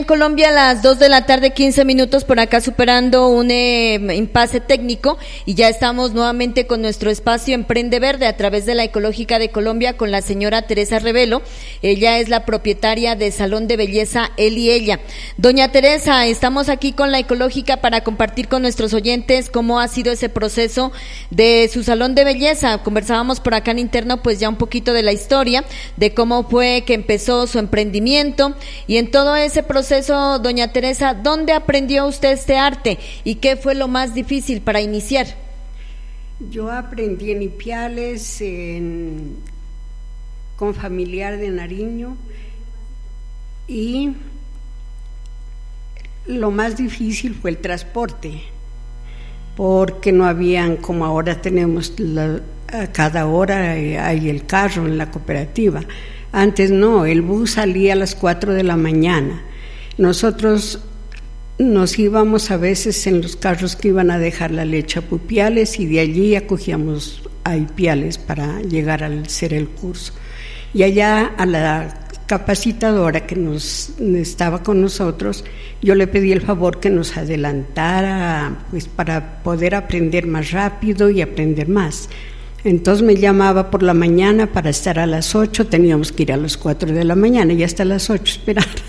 En Colombia a las 2 de la tarde, 15 minutos, por acá superando un impasse técnico, y ya estamos nuevamente con nuestro espacio Emprende Verde a través de la Ecológica de Colombia con la señora Teresa Revelo. Ella es la propietaria de Salón de Belleza Él y Ella. Doña Teresa, estamos aquí con la Ecológica para compartir con nuestros oyentes cómo ha sido ese proceso de su salón de belleza. Conversábamos por acá en interno pues ya un poquito de la historia, de cómo fue que empezó su emprendimiento, y en todo ese proceso, doña Teresa, ¿dónde aprendió usted este arte y qué fue lo más difícil para iniciar? Yo aprendí en Ipiales, con Familiar de Nariño, y lo más difícil fue el transporte, porque no habían, como ahora tenemos a cada hora hay el carro en la cooperativa. Antes no, el bus salía a las 4 de la mañana. Nosotros nos íbamos a veces en los carros que iban a dejar la leche a Pupiales, y de allí acogíamos a Ipiales para llegar a hacer el curso. Y allá a la capacitadora que estaba con nosotros, yo le pedí el favor que nos adelantara, pues para poder aprender más rápido y aprender más. Entonces me llamaba por la mañana para estar a las 8, teníamos que ir a las 4 de la mañana y hasta las 8 esperar.